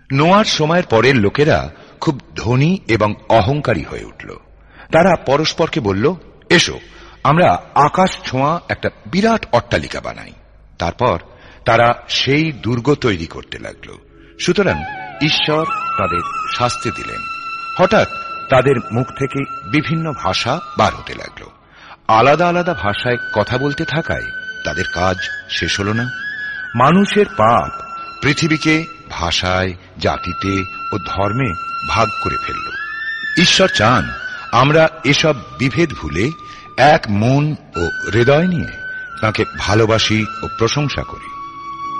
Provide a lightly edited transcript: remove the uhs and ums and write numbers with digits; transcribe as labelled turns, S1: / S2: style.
S1: নোয়ার সময়ের পরের লোকেরা খুব ধনী এবং অহংকারী হয়ে উঠল। তারা পরস্পরকে বলল, এসো আমরা আকাশ ছোঁয়া একটা বিরাট অট্টালিকা বানাই। তারপর তারা সেই দুর্গ তৈরি করতে লাগল। সুতরাং ঈশ্বর তাদের শাস্তি দিলেন। হঠাৎ তাদের মুখ থেকে বিভিন্ন ভাষা বার হতে লাগল। আলাদা আলাদা ভাষায় কথা বলতে থাকায় তাদের কাজ শেষ হল না। মানুষের পাপ পৃথিবীকে ভাষায়, জাতিতে ও ধর্মে ভাগ করে ফেলল। ঈশ্বর চান আমরা এসব বিভেদ ভুলে এক মন ও হৃদয় নিয়ে তাঁকে ভালোবাসি ও প্রশংসা করি।